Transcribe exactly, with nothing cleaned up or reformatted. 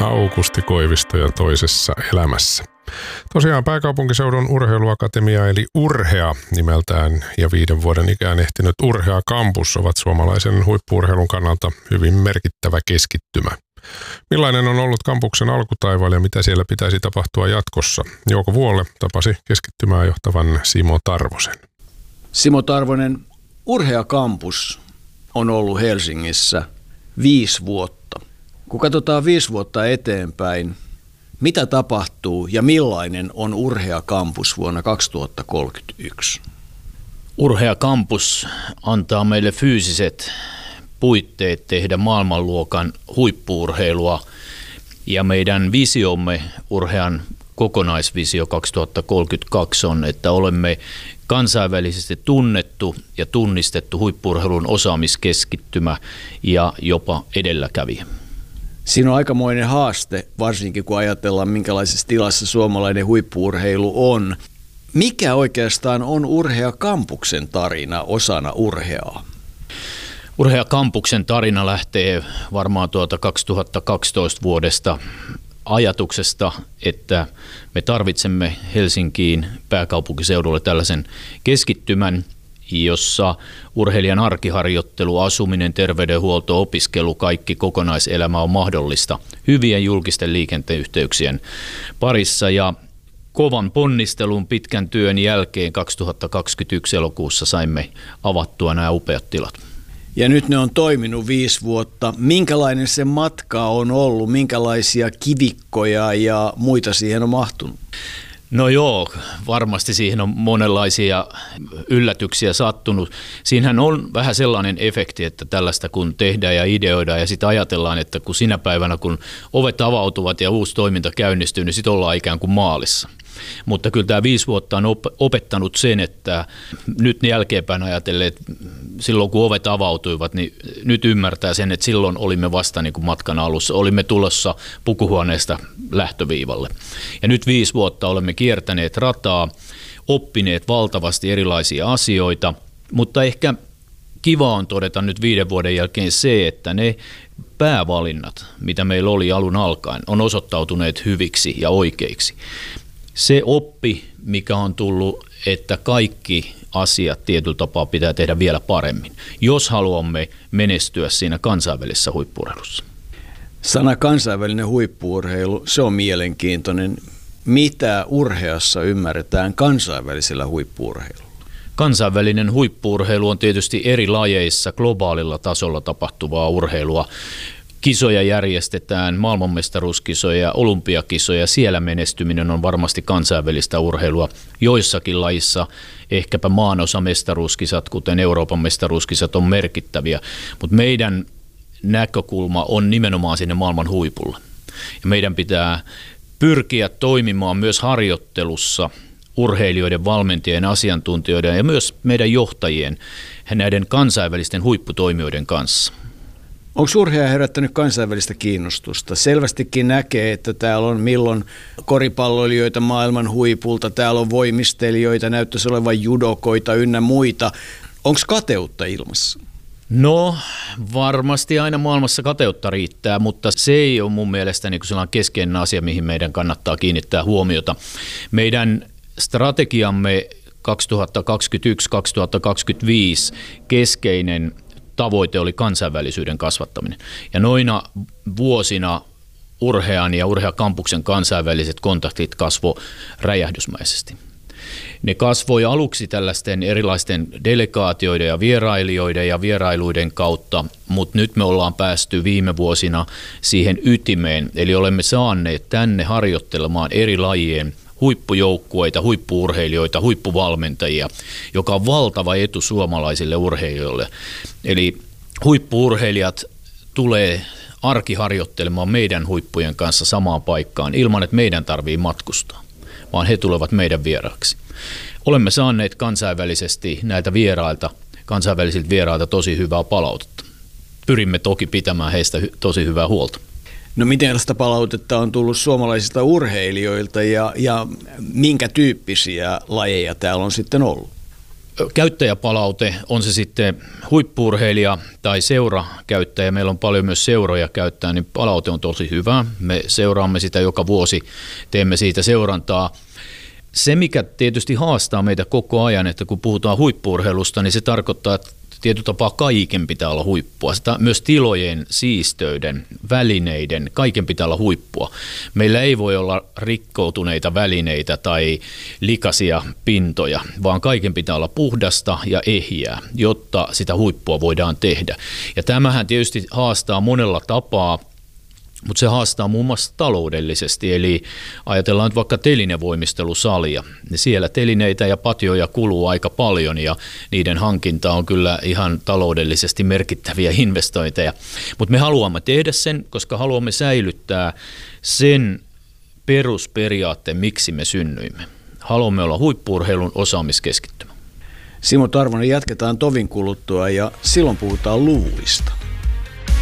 Aukusti Koivisto ja toisessa elämässä. Tosiaan pääkaupunkiseudun urheiluakatemia eli Urhea nimeltään ja viiden vuoden ikään ehtinyt Urhea Campus ovat suomalaisen huippu-urheilun kannalta hyvin merkittävä keskittymä. Millainen on ollut kampuksen alkutaival ja mitä siellä pitäisi tapahtua jatkossa? Jouko Vuolle tapasi keskittymää johtavan Simo Tarvosen. Simo Tarvonen, Urhea Campus on ollut Helsingissä viisi vuotta. Kun katsotaan viisi vuotta eteenpäin, mitä tapahtuu ja millainen on Urhea Campus vuonna kaksituhattakolmekymmentäyksi? Urhea Campus antaa meille fyysiset puitteet tehdä maailmanluokan huippu-urheilua ja meidän visiomme, Urhean kokonaisvisio kaksituhattakolmekymmentäkaksi on, että olemme kansainvälisesti tunnettu ja tunnistettu huippu-urheilun osaamiskeskittymä ja jopa edelläkävijä. Siinä on aikamoinen haaste, varsinkin kun ajatellaan, minkälaisessa tilassa suomalainen huippu-urheilu on. Mikä oikeastaan on Urhea Campuksen tarina osana Urheaa? Urhea Campuksen tarina lähtee varmaan tuolta kaksituhattakaksitoista vuodesta ajatuksesta, että me tarvitsemme Helsinkiin pääkaupunkiseudulle tällaisen keskittymän, jossa urheilijan arkiharjoittelu, asuminen, terveydenhuolto, opiskelu, kaikki kokonaiselämä on mahdollista hyvien julkisten liikenneyhteyksien parissa. Ja kovan ponnistelun pitkän työn jälkeen kaksituhattakaksikymmentäyksi elokuussa saimme avattua nämä upeat tilat. Ja nyt ne on toiminut viisi vuotta. Minkälainen se matka on ollut? Minkälaisia kivikkoja ja muita siihen on mahtunut? No joo, varmasti siihen on monenlaisia yllätyksiä sattunut. Siinähän on vähän sellainen efekti, että tällaista kun tehdään ja ideoidaan ja sitten ajatellaan, että kun sinä päivänä kun ovet avautuvat ja uusi toiminta käynnistyy, niin sitten ollaan ikään kuin maalissa. Mutta kyllä tämä viisi vuotta on opettanut sen, että nyt jälkeenpäin ajatellen, että silloin kun ovet avautuivat, niin nyt ymmärtää sen, että silloin olimme vasta niin kuin matkan alussa. Olimme tulossa pukuhuoneesta lähtöviivalle. Ja nyt viisi vuotta olemme kiertäneet rataa, oppineet valtavasti erilaisia asioita, mutta ehkä kiva on todeta nyt viiden vuoden jälkeen se, että ne päävalinnat, mitä meillä oli alun alkaen, on osoittautuneet hyviksi ja oikeiksi. Se oppi, mikä on tullut, että kaikki asiat tietyllä tapaa pitää tehdä vielä paremmin, jos haluamme menestyä siinä kansainvälisessä huippu-urheilussa. Sana kansainvälinen huippu-urheilu, se on mielenkiintoinen. Mitä Urheassa ymmärretään kansainvälisellä huippu-urheilulla? Kansainvälinen huippu-urheilu on tietysti eri lajeissa globaalilla tasolla tapahtuvaa urheilua. Kisoja järjestetään, maailmanmestaruuskisoja, olympiakisoja, siellä menestyminen on varmasti kansainvälistä urheilua. Joissakin lajissa ehkäpä maanosamestaruuskisat, kuten Euroopan mestaruuskisat, on merkittäviä, mutta meidän näkökulma on nimenomaan sinne maailman huipulla. Ja meidän pitää pyrkiä toimimaan myös harjoittelussa urheilijoiden, valmentajien, asiantuntijoiden ja myös meidän johtajien, näiden kansainvälisten huipputoimijoiden kanssa. Onko Urhea herättänyt kansainvälistä kiinnostusta? Selvästikin näkee, että täällä on milloin koripalloilijoita maailman huipulta, täällä on voimistelijoita, näyttäisi olevan judokoita ynnä muita. Onko kateutta ilmassa? No varmasti aina maailmassa kateutta riittää, mutta se ei ole mun mielestä niin kuin sellainen keskeinen asia, mihin meidän kannattaa kiinnittää huomiota. Meidän strategiamme kaksituhattakaksikymmentäyksi kaksituhattakaksikymmentäviisi keskeinen tavoite oli kansainvälisyyden kasvattaminen. Ja noina vuosina Urhean ja Urhea Campuksen kansainväliset kontaktit kasvoi räjähdysmäisesti. Ne kasvoi aluksi tällaisten erilaisten delegaatioiden ja vierailijoiden ja vierailuiden kautta, mutta nyt me ollaan päästy viime vuosina siihen ytimeen, eli olemme saaneet tänne harjoittelemaan eri lajien huippujoukkueita, huippu-urheilijoita, huippuvalmentajia, joka on valtava etu suomalaisille urheilijoille. Eli huippu-urheilijat tulee arkiharjoittelemaan meidän huippujen kanssa samaan paikkaan ilman, että meidän tarvitsee matkustaa, vaan he tulevat meidän vieraaksi. Olemme saaneet kansainvälisesti näiltä vierailta, kansainvälisiltä vierailta tosi hyvää palautetta. Pyrimme toki pitämään heistä tosi hyvää huolta. No miten tällaista palautetta on tullut suomalaisilta urheilijoilta ja, ja minkä tyyppisiä lajeja täällä on sitten ollut? käyttäjäpalaute, on se sitten huippu-urheilija tai seurakäyttäjä, meillä on paljon myös seuroja käyttää, niin palaute on tosi hyvä. Me seuraamme sitä joka vuosi, teemme siitä seurantaa. Se, mikä tietysti haastaa meitä koko ajan, että kun puhutaan huippu-urheilusta, niin se tarkoittaa, että tietyllä tapaa kaiken pitää olla huippua. Sitä myös tilojen, siisteyden, välineiden, kaiken pitää olla huippua. Meillä ei voi olla rikkoutuneita välineitä tai likaisia pintoja, vaan kaiken pitää olla puhdasta ja ehjää, jotta sitä huippua voidaan tehdä. Ja tämähän tietysti haastaa monella tapaa, mutta se haastaa muun muassa taloudellisesti, eli ajatellaan nyt vaikka telinevoimistelusalia, niin siellä telineitä ja patjoja kuluu aika paljon ja niiden hankinta on kyllä ihan taloudellisesti merkittäviä investointeja. Mutta me haluamme tehdä sen, koska haluamme säilyttää sen perusperiaatteen, miksi me synnyimme. Haluamme olla huippu-urheilun osaamiskeskittymä. Simo Tarvonen, jatketaan tovin kuluttua ja silloin puhutaan luvuista.